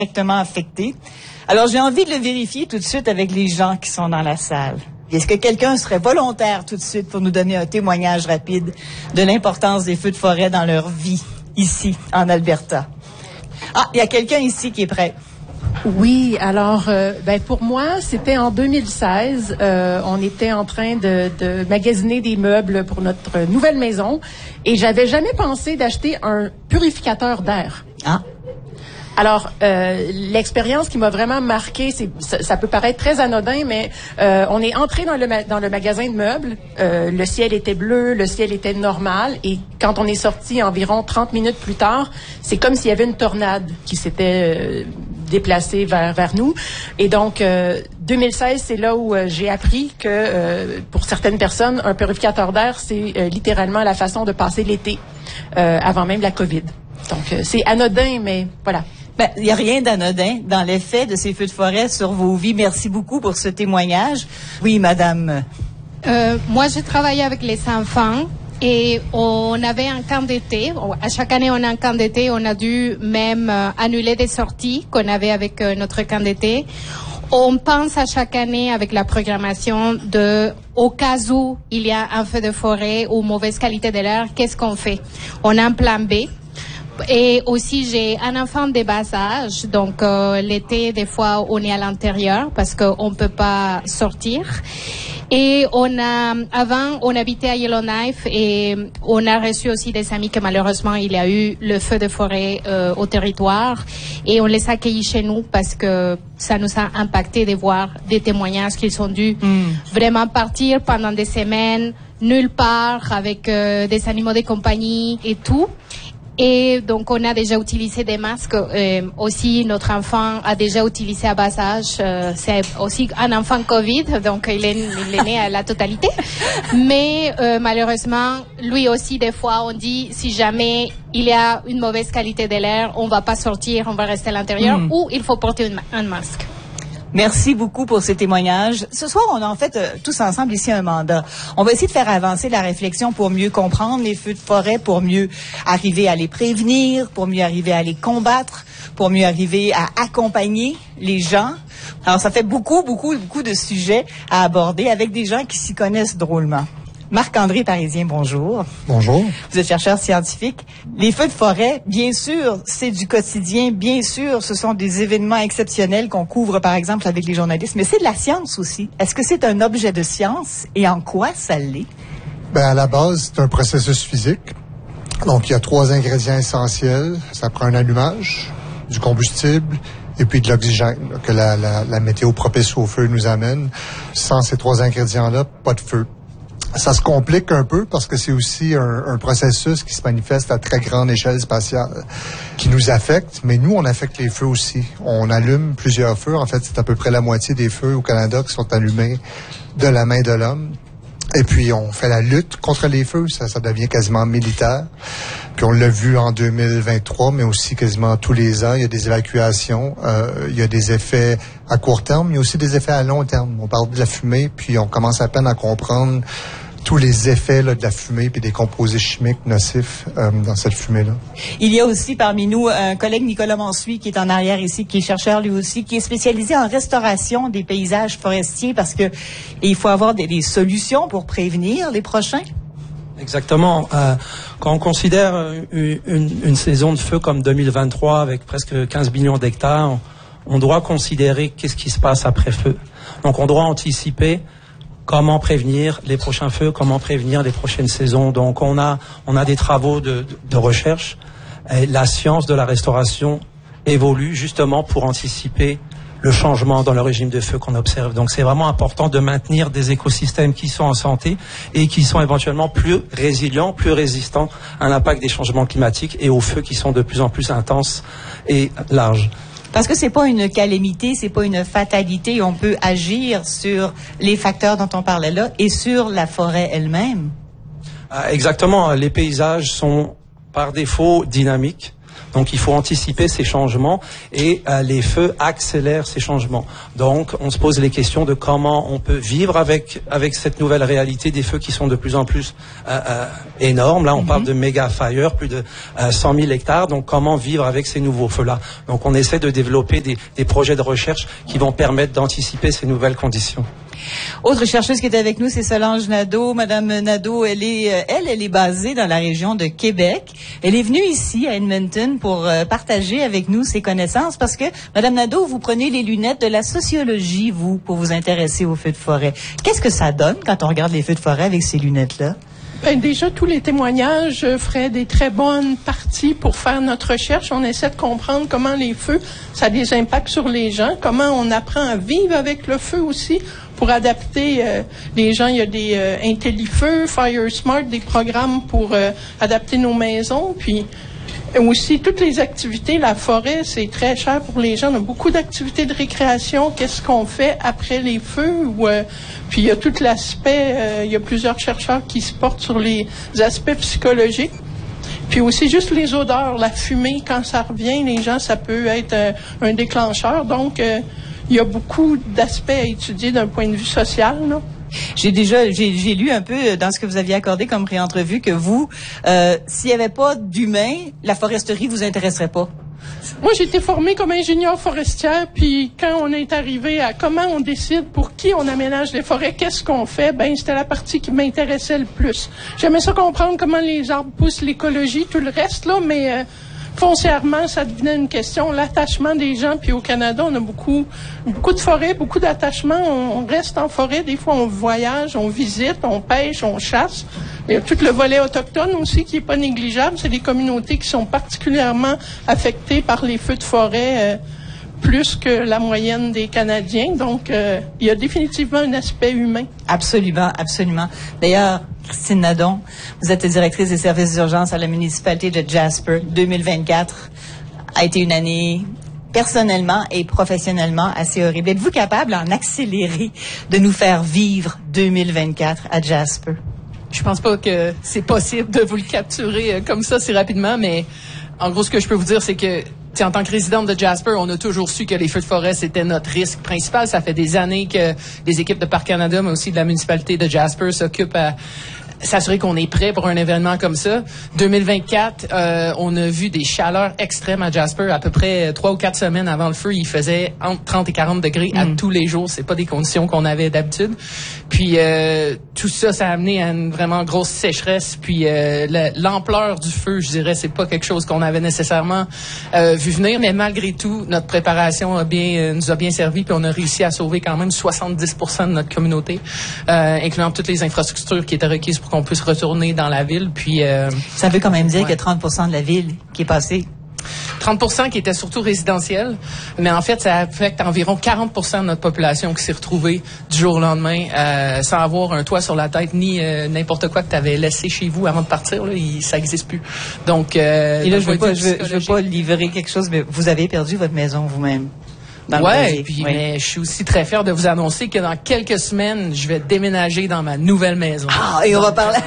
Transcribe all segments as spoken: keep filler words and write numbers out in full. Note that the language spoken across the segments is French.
directement affectés. Alors, j'ai envie de le vérifier tout de suite avec les gens qui sont dans la salle. Est-ce que quelqu'un serait volontaire tout de suite pour nous donner un témoignage rapide de l'importance des feux de forêt dans leur vie, ici, en Alberta? Ah, il y a quelqu'un ici qui est prêt. Oui, alors, euh, ben pour moi, c'était en deux mille seize. Euh, on était en train de, de magasiner des meubles pour notre nouvelle maison et j'avais jamais pensé d'acheter un purificateur d'air. Ah. Alors, euh, l'expérience qui m'a vraiment marqué, c'est ça, ça peut paraître très anodin, mais euh, on est entré dans le ma- dans le magasin de meubles. Euh, le ciel était bleu, le ciel était normal, et quand on est sorti environ trente minutes plus tard, c'est comme s'il y avait une tornade qui s'était euh, déplacée vers vers nous. Et donc, euh, deux mille seize, c'est là où euh, j'ai appris que euh, pour certaines personnes, un purificateur d'air, c'est euh, littéralement la façon de passer l'été euh, avant même la COVID. Donc, euh, c'est anodin, mais voilà. Ben, il n'y a rien d'anodin dans l'effet de ces feux de forêt sur vos vies. Merci beaucoup pour ce témoignage. Oui, madame. Euh, moi, je travaille avec les enfants et on avait un camp d'été. À chaque année, on a un camp d'été. On a dû même euh, annuler des sorties qu'on avait avec euh, notre camp d'été. On pense à chaque année avec la programmation de, au cas où il y a un feu de forêt ou mauvaise qualité de l'air, qu'est-ce qu'on fait? On a un plan B. Et aussi, j'ai un enfant de bas âge, donc euh, l'été, des fois, on est à l'intérieur parce qu'on ne peut pas sortir. Et on a, avant, on habitait à Yellowknife et on a reçu aussi des amis que malheureusement, il y a eu le feu de forêt euh, au territoire et on les a accueillis chez nous parce que ça nous a impacté de voir des témoignages qu'ils ont dû mm. vraiment partir pendant des semaines, nulle part, avec euh, des animaux de compagnie et tout. Et donc, on a déjà utilisé des masques. Euh, aussi, notre enfant a déjà utilisé à bas âge. Euh, c'est aussi un enfant Covid, donc il est, il est né à la totalité. Mais euh, malheureusement, lui aussi, des fois, on dit, si jamais il y a une mauvaise qualité de l'air, on va pas sortir, on va rester à l'intérieur, mmh. ou il faut porter une, un masque. Merci beaucoup pour ces témoignages. Ce soir, on a en fait euh, tous ensemble ici un mandat. On va essayer de faire avancer la réflexion pour mieux comprendre les feux de forêt, pour mieux arriver à les prévenir, pour mieux arriver à les combattre, pour mieux arriver à accompagner les gens. Alors, ça fait beaucoup, beaucoup, beaucoup de sujets à aborder avec des gens qui s'y connaissent drôlement. Marc-André Parisien, bonjour. Bonjour. Vous êtes chercheur scientifique. Les feux de forêt, bien sûr, c'est du quotidien. Bien sûr, ce sont des événements exceptionnels qu'on couvre, par exemple, avec les journalistes. Mais c'est de la science aussi. Est-ce que c'est un objet de science et en quoi ça l'est? Ben, à la base, c'est un processus physique. Donc, il y a trois ingrédients essentiels. Ça prend un allumage, du combustible et puis de l'oxygène que la, la, la météo propice au feu nous amène. Sans ces trois ingrédients-là, pas de feu. Ça se complique un peu parce que c'est aussi un, un processus qui se manifeste à très grande échelle spatiale, qui nous affecte, mais nous, on affecte les feux aussi. On allume plusieurs feux. En fait, c'est à peu près la moitié des feux au Canada qui sont allumés de la main de l'homme. Et puis, on fait la lutte contre les feux. Ça, ça devient quasiment militaire. Puis, on l'a vu en deux mille vingt-trois, mais aussi quasiment tous les ans. Il y a des évacuations. Euh, il y a des effets à court terme, mais aussi des effets à long terme. On parle de la fumée, puis on commence à peine à comprendre tous les effets là, de la fumée puis des composés chimiques nocifs euh, dans cette fumée-là. Il y a aussi parmi nous un collègue, Nicolas Mansuy, qui est en arrière ici, qui est chercheur lui aussi, qui est spécialisé en restauration des paysages forestiers parce que il faut avoir des, des solutions pour prévenir les prochains. Exactement. Euh, quand on considère une, une, une saison de feu comme deux mille vingt-trois avec presque quinze millions d'hectares, on, on doit considérer qu'est-ce qui se passe après feu. Donc on doit anticiper comment prévenir les prochains feux, comment prévenir les prochaines saisons. Donc on a on a des travaux de, de, de recherche. Et la science de la restauration évolue justement pour anticiper le changement dans le régime de feu qu'on observe. Donc c'est vraiment important de maintenir des écosystèmes qui sont en santé et qui sont éventuellement plus résilients, plus résistants à l'impact des changements climatiques et aux feux qui sont de plus en plus intenses et larges. Parce que c'est pas une calamité, c'est pas une fatalité. On peut agir sur les facteurs dont on parlait là et sur la forêt elle-même. Exactement. Les paysages sont par défaut dynamiques. Donc il faut anticiper ces changements et euh, les feux accélèrent ces changements. Donc on se pose les questions de comment on peut vivre avec avec cette nouvelle réalité des feux qui sont de plus en plus euh, euh, énormes. Là on mm-hmm. parle de méga fire, plus de euh, cent mille hectares. Donc comment vivre avec ces nouveaux feux-là? Donc on essaie de développer des, des projets de recherche qui vont permettre d'anticiper ces nouvelles conditions. Autre chercheuse qui est avec nous, c'est Solange Nadeau. Madame Nadeau, elle est, elle, elle est basée dans la région de Québec. Elle est venue ici à Edmonton pour euh, partager avec nous ses connaissances parce que, Madame Nadeau, vous prenez les lunettes de la sociologie, vous, pour vous intéresser aux feux de forêt. Qu'est-ce que ça donne quand on regarde les feux de forêt avec ces lunettes-là? Ben déjà, tous les témoignages feraient des très bonnes parties pour faire notre recherche. On essaie de comprendre comment les feux, ça a des impacts sur les gens, comment on apprend à vivre avec le feu aussi pour adapter euh, les gens. Il y a des euh, IntelliFeu, Fire Smart, des programmes pour euh, adapter nos maisons. Puis aussi, toutes les activités, la forêt, c'est très cher pour les gens. On a beaucoup d'activités de récréation. Qu'est-ce qu'on fait après les feux? Ou, euh, puis il y a tout l'aspect, euh, il y a plusieurs chercheurs qui se portent sur les aspects psychologiques. Puis aussi, juste les odeurs, la fumée, quand ça revient, les gens, ça peut être euh, un déclencheur. Donc, euh, il y a beaucoup d'aspects à étudier d'un point de vue social, là. J'ai déjà, j'ai, j'ai lu un peu dans ce que vous aviez accordé comme pré-entrevue que vous, euh, s'il n'y avait pas d'humains, la foresterie vous intéresserait pas. Moi, j'ai été formée comme ingénieure forestière, puis quand on est arrivé à comment on décide pour qui on aménage les forêts, qu'est-ce qu'on fait, ben c'était la partie qui m'intéressait le plus. J'aimais ça comprendre comment les arbres poussent, l'écologie, tout le reste, là, mais euh, foncièrement, ça devenait une question, l'attachement des gens. Puis au Canada, on a beaucoup, beaucoup de forêts, beaucoup d'attachements. On, on reste en forêt. Des fois, on voyage, on visite, on pêche, on chasse. Il y a tout le volet autochtone aussi qui est pas négligeable. C'est des communautés qui sont particulièrement affectées par les feux de forêt euh, plus que la moyenne des Canadiens. Donc, euh, il y a définitivement un aspect humain. Absolument, absolument. D'ailleurs, Christine Nadon, vous êtes directrice des services d'urgence à la municipalité de Jasper. deux mille vingt-quatre a été une année personnellement et professionnellement assez horrible. Êtes-vous capable, en accéléré, de nous faire vivre deux mille vingt-quatre à Jasper? Je pense pas que c'est possible de vous le capturer euh, comme ça si rapidement, mais en gros, ce que je peux vous dire, c'est que T'sais, en tant que résidente de Jasper, on a toujours su que les feux de forêt, c'était notre risque principal. Ça fait des années que les équipes de Parc Canada, mais aussi de la municipalité de Jasper, s'occupent à s'assurer qu'on est prêt pour un événement comme ça. deux mille vingt-quatre, euh, on a vu des chaleurs extrêmes à Jasper. À peu près trois ou quatre semaines avant le feu, il faisait entre trente et quarante degrés à mm. tous les jours. C'est pas des conditions qu'on avait d'habitude. Puis euh, tout ça, ça a amené à une vraiment grosse sécheresse. Puis euh, le, l'ampleur du feu, je dirais, c'est pas quelque chose qu'on avait nécessairement euh, vu venir. Mais malgré tout, notre préparation a bien, euh, nous a bien servi. Puis on a réussi à sauver quand même soixante-dix pour cent de notre communauté, euh, incluant toutes les infrastructures qui étaient requises pour qu'on puisse retourner dans la ville. Puis euh, ça veut quand même dire ouais. qu'il y a trente pour cent de la ville qui est passée. trente pour cent qui était surtout résidentiel, mais en fait, ça affecte environ quarante pour cent de notre population qui s'est retrouvée du jour au lendemain euh, sans avoir un toit sur la tête ni euh, n'importe quoi que tu avais laissé chez vous avant de partir. Là, il, ça n'existe plus. Donc, euh, et là, je veux pas, je veux, je veux pas livrer quelque chose, mais vous avez perdu votre maison vous-même. Ouais, et puis oui. Mais je suis aussi très fier de vous annoncer que dans quelques semaines, je vais déménager dans ma nouvelle maison. Ah, et on va parler.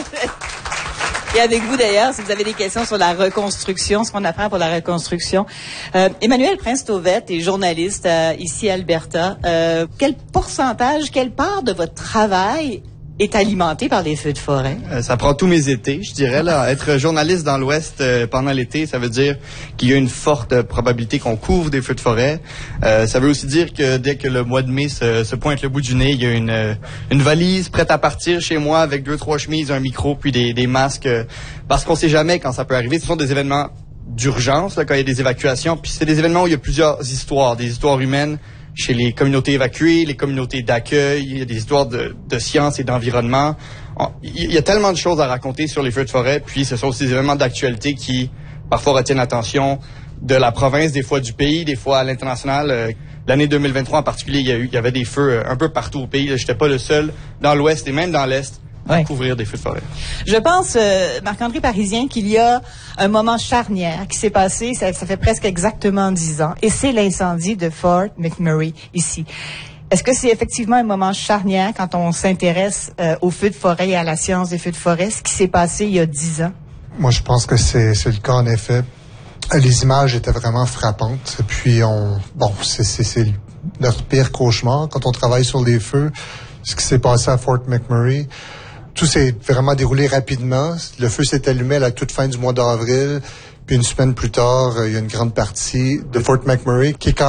Et avec vous d'ailleurs, si vous avez des questions sur la reconstruction, ce qu'on apprend pour la reconstruction. Euh, Emmanuel Prince-Tauvette est journaliste euh, ici à Alberta. Euh, quel pourcentage, quelle part de votre travail est alimenté par les feux de forêt? Euh, ça prend tous mes étés, je dirais. Là. Être journaliste dans l'Ouest euh, pendant l'été, ça veut dire qu'il y a une forte euh, probabilité qu'on couvre des feux de forêt. Euh, ça veut aussi dire que dès que le mois de mai se, se pointe le bout du nez, il y a une, euh, une valise prête à partir chez moi avec deux, trois chemises, un micro, puis des, des masques. Euh, parce qu'on sait jamais quand ça peut arriver. Ce sont des événements d'urgence, là, quand il y a des évacuations. Puis c'est des événements où il y a plusieurs histoires, des histoires humaines, chez les communautés évacuées, les communautés d'accueil, il y a des histoires de, de sciences et d'environnement. Il y a tellement de choses à raconter sur les feux de forêt, puis ce sont aussi des événements d'actualité qui parfois retiennent l'attention de la province, des fois du pays, des fois à l'international. L'année deux mille vingt-trois en particulier, il y a eu, il y avait des feux un peu partout au pays. Je n'étais pas le seul dans l'Ouest et même dans l'Est à ouais. couvrir des feux de forêt. Je pense, euh, Marc-André Parisien, qu'il y a un moment charnière qui s'est passé, ça, ça fait presque exactement dix ans, et c'est l'incendie de Fort McMurray, ici. Est-ce que c'est effectivement un moment charnière quand on s'intéresse euh, aux feux de forêt et à la science des feux de forêt, ce qui s'est passé il y a dix ans? Moi, je pense que c'est, c'est le cas, en effet. Les images étaient vraiment frappantes. Et puis, on, bon, c'est, c'est, c'est notre pire cauchemar quand on travaille sur les feux. Ce qui s'est passé à Fort McMurray, tout s'est vraiment déroulé rapidement. Le feu s'est allumé à la toute fin du mois d'avril. Puis une semaine plus tard, il y a une grande partie de Fort McMurray qui est quand